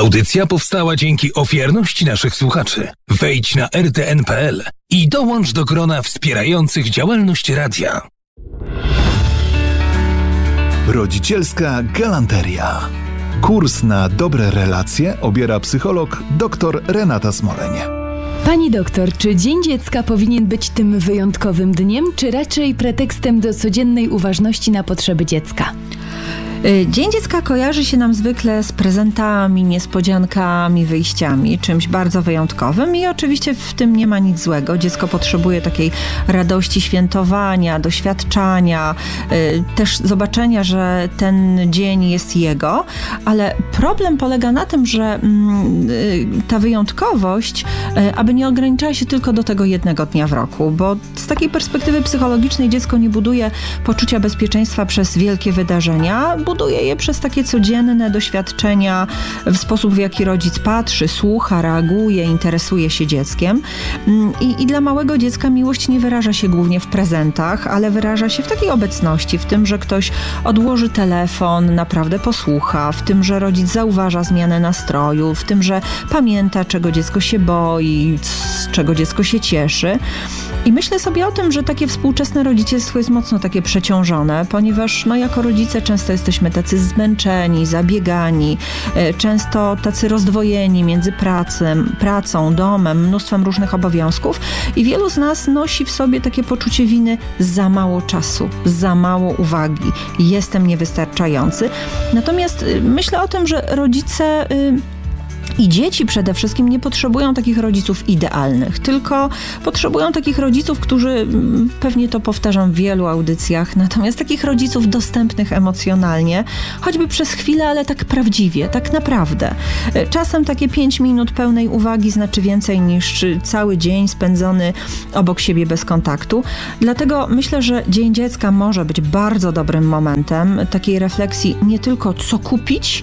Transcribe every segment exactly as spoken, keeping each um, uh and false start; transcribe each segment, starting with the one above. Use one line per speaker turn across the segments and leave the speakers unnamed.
Audycja powstała dzięki ofiarności naszych słuchaczy. Wejdź na r t n kropka p l i dołącz do grona wspierających działalność radia.
Rodzicielska galanteria. Kurs na dobre relacje obiera psycholog dr Renata Smoleń.
Pani doktor, czy Dzień Dziecka powinien być tym wyjątkowym dniem, czy raczej pretekstem do codziennej uważności na potrzeby dziecka?
Dzień Dziecka kojarzy się nam zwykle z prezentami, niespodziankami, wyjściami, czymś bardzo wyjątkowym i oczywiście w tym nie ma nic złego. Dziecko potrzebuje takiej radości świętowania, doświadczania, yy, też zobaczenia, że ten dzień jest jego, ale problem polega na tym, że yy, ta wyjątkowość, yy, aby nie ograniczała się tylko do tego jednego dnia w roku, bo z takiej perspektywy psychologicznej dziecko nie buduje poczucia bezpieczeństwa przez wielkie wydarzenia, buduje je przez takie codzienne doświadczenia, w sposób, w jaki rodzic patrzy, słucha, reaguje, interesuje się dzieckiem. I, i dla małego dziecka miłość nie wyraża się głównie w prezentach, ale wyraża się w takiej obecności, w tym, że ktoś odłoży telefon, naprawdę posłucha, w tym, że rodzic zauważa zmianę nastroju, w tym, że pamięta, czego dziecko się boi, z czego dziecko się cieszy. I myślę sobie o tym, że takie współczesne rodzicielstwo jest mocno takie przeciążone, ponieważ no, jako rodzice często jesteśmy tacy zmęczeni, zabiegani, często tacy rozdwojeni między pracem, pracą, domem, mnóstwem różnych obowiązków i wielu z nas nosi w sobie takie poczucie winy: za mało czasu, za mało uwagi, jestem niewystarczający. Natomiast myślę o tym, że rodzice i dzieci przede wszystkim nie potrzebują takich rodziców idealnych, tylko potrzebują takich rodziców, którzy, pewnie to powtarzam w wielu audycjach, natomiast takich rodziców dostępnych emocjonalnie, choćby przez chwilę, ale tak prawdziwie, tak naprawdę. Czasem takie pięć minut pełnej uwagi znaczy więcej niż cały dzień spędzony obok siebie bez kontaktu. Dlatego myślę, że Dzień Dziecka może być bardzo dobrym momentem takiej refleksji nie tylko co kupić,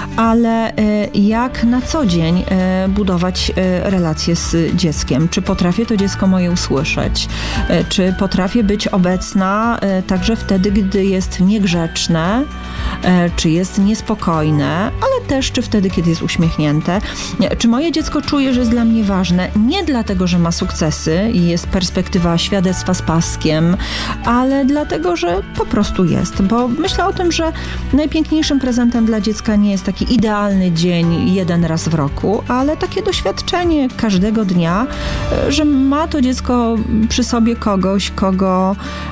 ale jak na co dzień budować relacje z dzieckiem. Czy potrafię to dziecko moje usłyszeć? Czy potrafię być obecna także wtedy, gdy jest niegrzeczne, czy jest niespokojne, ale też czy wtedy, kiedy jest uśmiechnięte? Czy moje dziecko czuje, że jest dla mnie ważne? Nie dlatego, że ma sukcesy i jest perspektywa świadectwa z paskiem, ale dlatego, że po prostu jest. Bo myślę o tym, że najpiękniejszym prezentem dla dziecka nie jest taki idealny dzień jeden raz w roku, ale takie doświadczenie każdego dnia, że ma to dziecko przy sobie kogoś, kogo,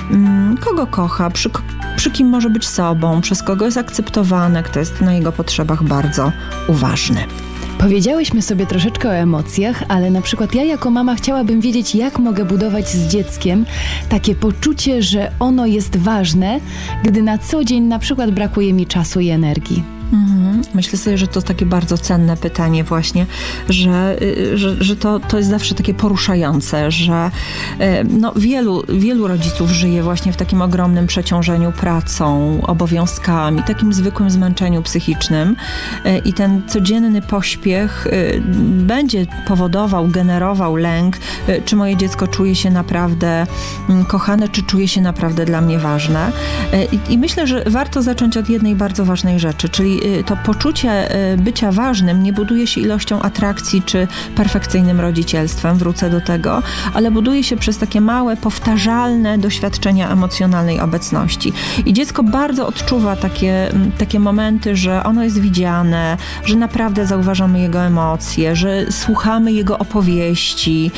kogo kocha, przy, przy kim może być sobą, przez kogo jest akceptowane, kto jest na jego potrzebach bardzo uważny.
Powiedziałyśmy sobie troszeczkę o emocjach, ale na przykład ja jako mama chciałabym wiedzieć, jak mogę budować z dzieckiem takie poczucie, że ono jest ważne, gdy na co dzień na przykład brakuje mi czasu i energii.
Mhm. Myślę sobie, że to takie bardzo cenne pytanie właśnie, że, że, że to, to jest zawsze takie poruszające, że no, wielu, wielu rodziców żyje właśnie w takim ogromnym przeciążeniu pracą, obowiązkami, takim zwykłym zmęczeniu psychicznym i ten codzienny pośpiech będzie powodował, generował lęk, czy moje dziecko czuje się naprawdę kochane, czy czuje się naprawdę dla mnie ważne. I, i myślę, że warto zacząć od jednej bardzo ważnej rzeczy, czyli to poczucie bycia ważnym nie buduje się ilością atrakcji czy perfekcyjnym rodzicielstwem, wrócę do tego, ale buduje się przez takie małe, powtarzalne doświadczenia emocjonalnej obecności. I dziecko bardzo odczuwa takie, takie momenty, że ono jest widziane, że naprawdę zauważamy jego emocje, że słuchamy jego opowieści,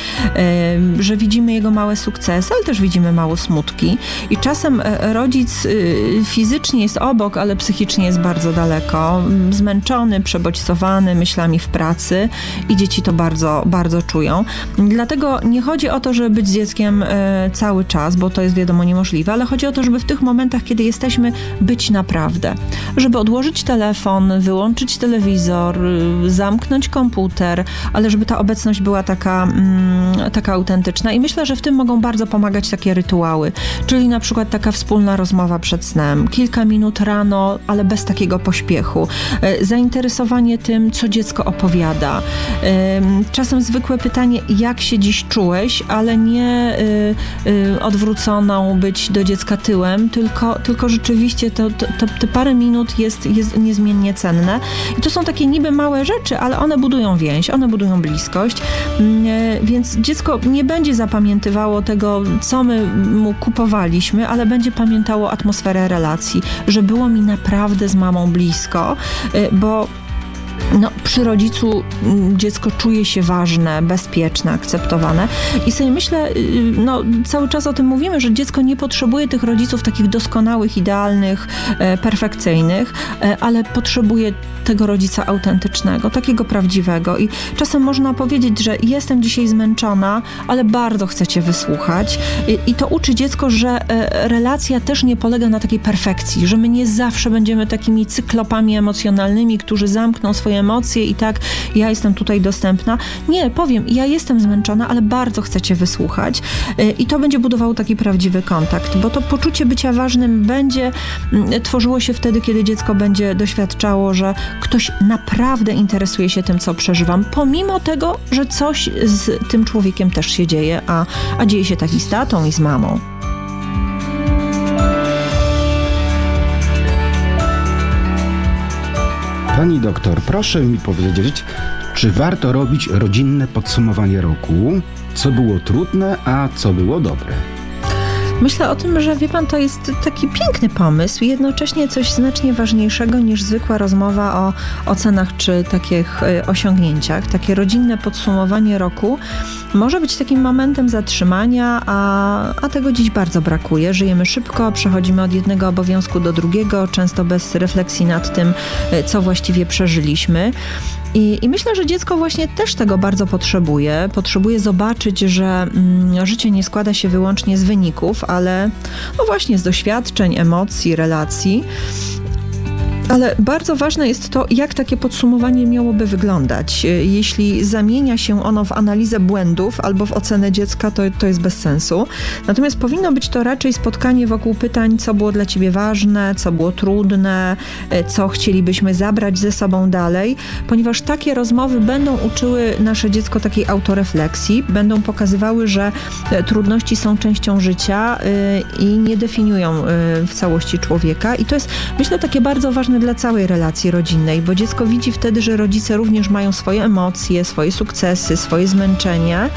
yy, że widzimy jego małe sukcesy, ale też widzimy małe smutki. I czasem rodzic yy, fizycznie jest obok, ale psychicznie jest bardzo daleko. Zmęczony, przebodźcowany myślami w pracy i dzieci to bardzo, bardzo czują. Dlatego nie chodzi o to, żeby być z dzieckiem e, cały czas, bo to jest wiadomo niemożliwe, ale chodzi o to, żeby w tych momentach, kiedy jesteśmy, być naprawdę. Żeby odłożyć telefon, wyłączyć telewizor, zamknąć komputer, ale żeby ta obecność była taka, mm, taka autentyczna. I myślę, że w tym mogą bardzo pomagać takie rytuały, czyli na przykład taka wspólna rozmowa przed snem, kilka minut rano, ale bez takiego pośpiechu. zainteresowanie tym, co dziecko opowiada. Czasem zwykłe pytanie, jak się dziś czułeś, ale nie odwróconą być do dziecka tyłem, tylko, tylko rzeczywiście to, to, to, te parę minut jest, jest niezmiennie cenne. I to są takie niby małe rzeczy, ale one budują więź, one budują bliskość, więc dziecko nie będzie zapamiętywało tego, co my mu kupowaliśmy, ale będzie pamiętało atmosferę relacji, że było mi naprawdę z mamą blisko, bo no, przy rodzicu dziecko czuje się ważne, bezpieczne, akceptowane. I sobie myślę, no, cały czas o tym mówimy, że dziecko nie potrzebuje tych rodziców takich doskonałych, idealnych, e, perfekcyjnych, e, ale potrzebuje tego rodzica autentycznego, takiego prawdziwego. I czasem można powiedzieć, że jestem dzisiaj zmęczona, ale bardzo chcę cię wysłuchać. I, i to uczy dziecko, że e, relacja też nie polega na takiej perfekcji, że my nie zawsze będziemy takimi cyklopami emocjonalnymi, którzy zamkną swoje emocje i tak, ja jestem tutaj dostępna. Nie, powiem, ja jestem zmęczona, ale bardzo chcę cię wysłuchać. I to będzie budowało taki prawdziwy kontakt, bo to poczucie bycia ważnym będzie tworzyło się wtedy, kiedy dziecko będzie doświadczało, że ktoś naprawdę interesuje się tym, co przeżywam, pomimo tego, że coś z tym człowiekiem też się dzieje, a, a dzieje się tak i z tatą, i z mamą.
Pani doktor, proszę mi powiedzieć, czy warto robić rodzinne podsumowanie roku? Co było trudne, a co było dobre?
Myślę o tym, że wie pan, to jest taki piękny pomysł i jednocześnie coś znacznie ważniejszego niż zwykła rozmowa o ocenach czy takich osiągnięciach. Takie rodzinne podsumowanie roku może być takim momentem zatrzymania, a, a tego dziś bardzo brakuje. Żyjemy szybko, przechodzimy od jednego obowiązku do drugiego, często bez refleksji nad tym, co właściwie przeżyliśmy. I, I myślę, że dziecko właśnie też tego bardzo potrzebuje. Potrzebuje zobaczyć, że mm, życie nie składa się wyłącznie z wyników, ale no właśnie z doświadczeń, emocji, relacji. Ale bardzo ważne jest to, jak takie podsumowanie miałoby wyglądać. Jeśli zamienia się ono w analizę błędów albo w ocenę dziecka, to, to jest bez sensu. Natomiast powinno być to raczej spotkanie wokół pytań, co było dla ciebie ważne, co było trudne, co chcielibyśmy zabrać ze sobą dalej, ponieważ takie rozmowy będą uczyły nasze dziecko takiej autorefleksji, będą pokazywały, że trudności są częścią życia i nie definiują w całości człowieka. I to jest, myślę, takie bardzo ważne dla całej relacji rodzinnej, bo dziecko widzi wtedy, że rodzice również mają swoje emocje, swoje sukcesy, swoje zmęczenia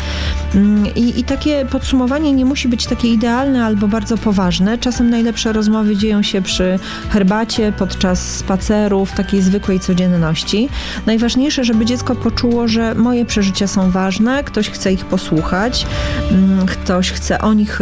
i, i takie podsumowanie nie musi być takie idealne albo bardzo poważne. Czasem najlepsze rozmowy dzieją się przy herbacie, podczas spacerów, takiej zwykłej codzienności. Najważniejsze, żeby dziecko poczuło, że moje przeżycia są ważne, ktoś chce ich posłuchać, ktoś chce o nich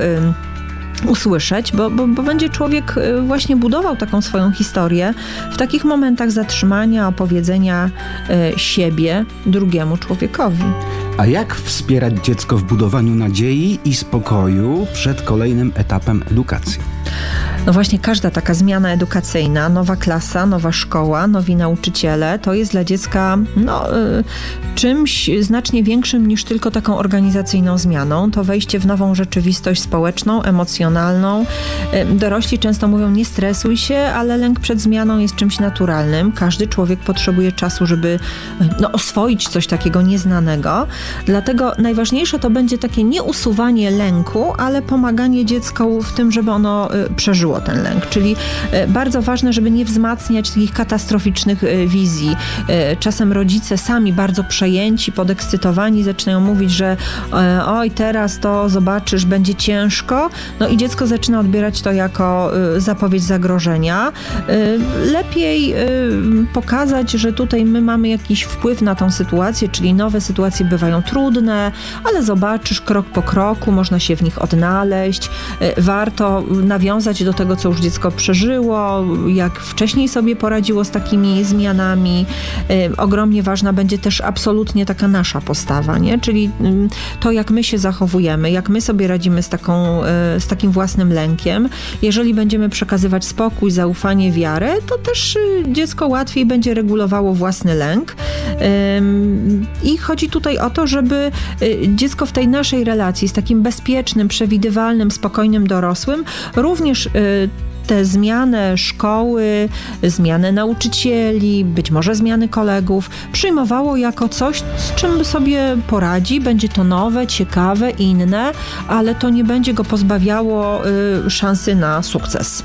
usłyszeć, bo, bo, bo będzie człowiek właśnie budował taką swoją historię w takich momentach zatrzymania, opowiedzenia y, siebie drugiemu człowiekowi.
A jak wspierać dziecko w budowaniu nadziei i spokoju przed kolejnym etapem edukacji?
No właśnie każda taka zmiana edukacyjna, nowa klasa, nowa szkoła, nowi nauczyciele, to jest dla dziecka no, y, czymś znacznie większym niż tylko taką organizacyjną zmianą. To wejście w nową rzeczywistość społeczną, emocjonalną. Y, dorośli często mówią, nie stresuj się, ale lęk przed zmianą jest czymś naturalnym. Każdy człowiek potrzebuje czasu, żeby no, oswoić coś takiego nieznanego. Dlatego najważniejsze to będzie takie nie usuwanie lęku, ale pomaganie dziecku w tym, żeby ono y, przeżyło ten lęk, czyli bardzo ważne, żeby nie wzmacniać takich katastroficznych wizji. Czasem rodzice sami bardzo przejęci, podekscytowani zaczynają mówić, że oj, teraz to zobaczysz, będzie ciężko, no i dziecko zaczyna odbierać to jako zapowiedź zagrożenia. Lepiej pokazać, że tutaj my mamy jakiś wpływ na tą sytuację, czyli nowe sytuacje bywają trudne, ale zobaczysz krok po kroku, można się w nich odnaleźć, warto nawiązać do tego, co już dziecko przeżyło, jak wcześniej sobie poradziło z takimi zmianami. Y, ogromnie ważna będzie też absolutnie taka nasza postawa, nie? Czyli y, to, jak my się zachowujemy, jak my sobie radzimy z, taką, y, z takim własnym lękiem. Jeżeli będziemy przekazywać spokój, zaufanie, wiarę, to też y, dziecko łatwiej będzie regulowało własny lęk. Y, I chodzi tutaj o to, żeby y, dziecko w tej naszej relacji z takim bezpiecznym, przewidywalnym, spokojnym dorosłym również y, tę zmianę szkoły, zmianę nauczycieli, być może zmiany kolegów przyjmowało jako coś, z czym sobie poradzi. Będzie to nowe, ciekawe, inne, ale to nie będzie go pozbawiało y, szansy na sukces.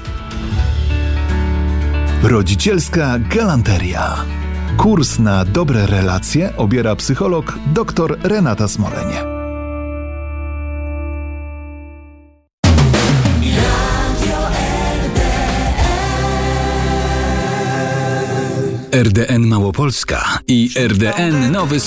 Rodzicielska galanteria. Kurs na dobre relacje obiera psycholog dr Renata Smolenie.
R D N Małopolska i R D N Nowy